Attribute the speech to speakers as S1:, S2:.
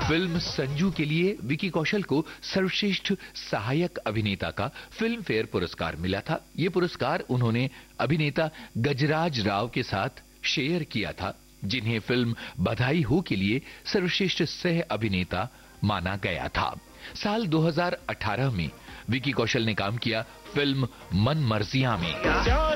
S1: Film Sanju के लिए विकी कौशल को सर्वश्रेष्ठ सहायक अभिनेता का फिल्म फेयर पुरस्कार मिला था। ये पुरस्कार उन्होंने अभिनेता गजराज राव के साथ शेयर किया था, जिन्हें फिल्म बधाई हो के लिए सर्वश्रेष्ठ सह अभिनेता माना गया था। साल 2018 में विकी कौशल ने काम किया फिल्म मन मर्जियां में।